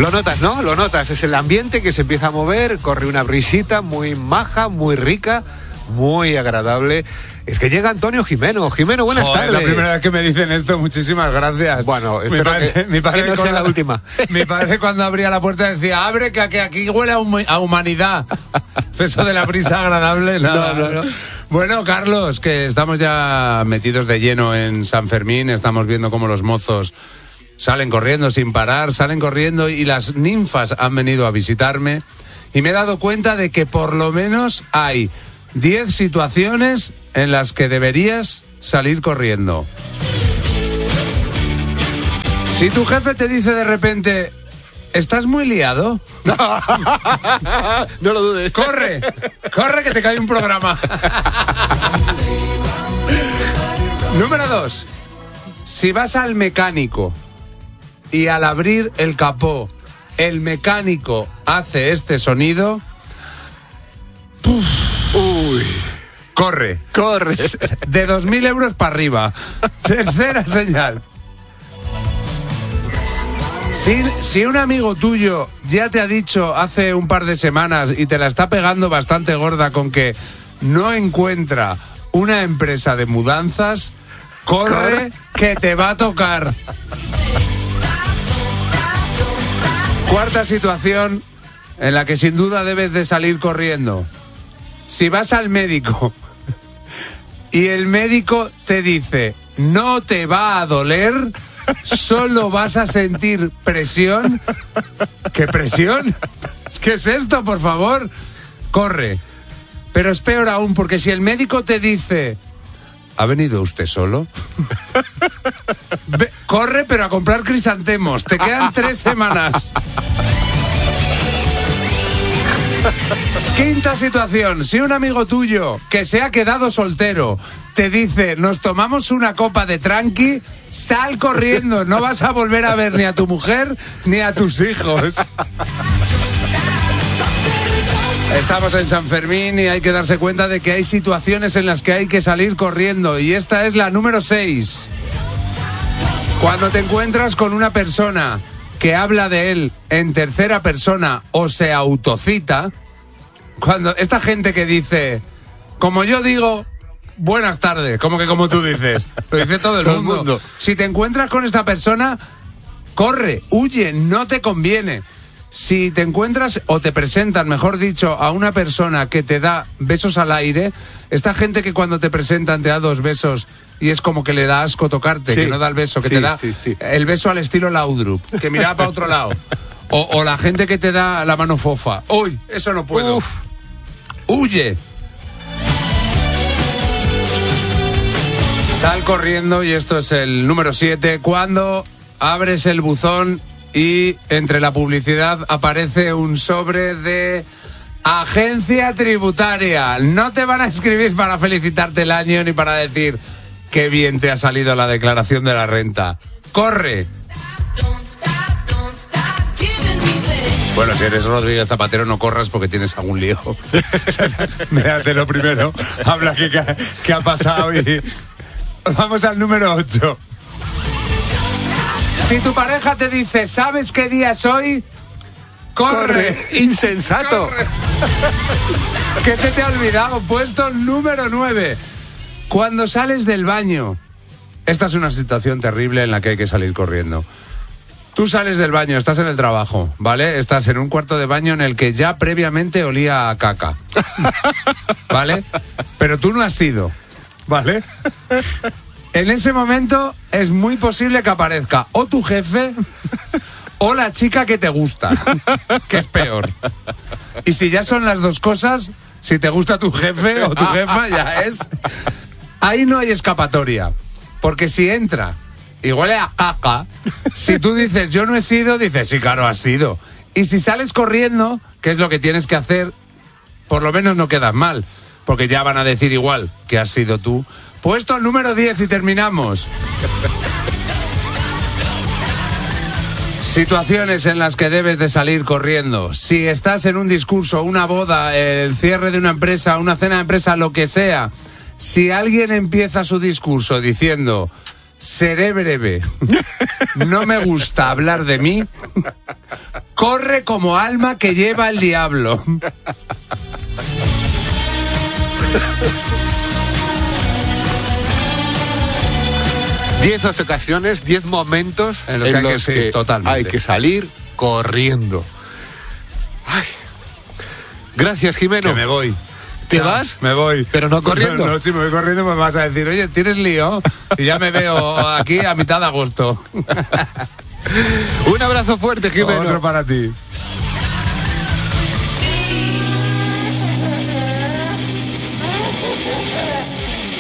Lo notas, ¿no? Lo notas. Es el ambiente que se empieza a mover, corre una brisita muy maja, muy rica, muy agradable. Es que llega Antonio Jimeno. Jimeno, buenas tardes. La primera vez que me dicen esto, muchísimas gracias. Bueno, espero que no sea la última. Mi padre cuando abría la puerta decía, abre que aquí huele a humanidad. Eso de la brisa agradable, no. Bueno, Carlos, que estamos ya metidos de lleno en San Fermín, estamos viendo cómo los mozos salen corriendo sin parar, salen corriendo y las ninfas han venido a visitarme y me he dado cuenta de que por lo menos hay 10 situaciones en las que deberías salir corriendo. Si tu jefe te dice de repente, ¿estás muy liado? No lo dudes. Corre que te cae un programa. Número 2. Si vas al mecánico y al abrir el capó, el mecánico hace este sonido, Uy. Corre. De 2.000 euros para arriba. Tercera señal. Si un amigo tuyo ya te ha dicho hace un par de semanas y te la está pegando bastante gorda con que no encuentra una empresa de mudanzas, corre que te va a tocar. Cuarta situación en la que sin duda debes de salir corriendo. Si vas al médico y el médico te dice, no te va a doler, solo vas a sentir presión. ¿Qué presión? ¿Qué es esto, por favor? Corre. Pero es peor aún, porque si el médico te dice, ¿ha venido usted solo? Corre, pero a comprar crisantemos. Te quedan 3 semanas. Quinta situación. Si un amigo tuyo que se ha quedado soltero te dice, nos tomamos una copa de tranqui, sal corriendo. No vas a volver a ver ni a tu mujer ni a tus hijos. Estamos en San Fermín y hay que darse cuenta de que hay situaciones en las que hay que salir corriendo. Y esta es la número 6. Cuando te encuentras con una persona que habla de él en tercera persona o se autocita, cuando esta gente que dice, como yo digo, buenas tardes, como tú dices, lo dice todo el mundo. Si te encuentras con esta persona, corre, huye, no te conviene. Si te encuentras o te presentan, mejor dicho, a una persona que te da besos al aire, esta gente que cuando te presentan te da 2 besos y es como que le da asco tocarte, que no da el beso, que te da el beso al estilo Laudrup, que mira para otro lado. O la gente que te da la mano fofa. ¡Uy! Eso no puedo. Uf. ¡Huye! Sal corriendo, y esto es el número 7, cuando abres el buzón y entre la publicidad aparece un sobre de Agencia Tributaria. No te van a escribir para felicitarte el año ni para decir qué bien te ha salido la declaración de la renta. ¡Corre! Bueno, si eres Rodríguez Zapatero, no corras porque tienes algún lío. Mírate lo primero. Habla qué ha pasado y... Vamos al número 8. Si tu pareja te dice, ¿sabes qué día es hoy? ¡Corre! ¡Insensato! ¡Corre! ¿Qué se te ha olvidado? Puesto número 9. Cuando sales del baño. Esta es una situación terrible en la que hay que salir corriendo. Tú sales del baño, estás en el trabajo, ¿vale? Estás en un cuarto de baño en el que ya previamente olía a caca, ¿vale? Pero tú no has ido, ¿vale? En ese momento es muy posible que aparezca o tu jefe o la chica que te gusta, que es peor. Y si ya son las dos cosas, si te gusta tu jefe o tu jefa, ya es... Ahí no hay escapatoria, porque si entra y huele a caca, si tú dices, yo no he sido, dices, sí, claro, has sido. Y si sales corriendo, que es lo que tienes que hacer, por lo menos no quedas mal, porque ya van a decir igual que has sido tú. Puesto el número 10 y terminamos. Situaciones en las que debes de salir corriendo. Si estás en un discurso, una boda, el cierre de una empresa, una cena de empresa, lo que sea, si alguien empieza su discurso diciendo, seré breve, no me gusta hablar de mí, corre como alma que lleva el diablo. 10 ocasiones, 10 momentos en los que hay que salir corriendo. Ay. Gracias, Jimeno. Que me voy. ¿Te vas? Me voy. Pero no corriendo. No, si me voy corriendo me vas a decir, oye, ¿tienes lío? Y ya me veo aquí a mitad de agosto. Un abrazo fuerte, Jimeno. Otro para ti.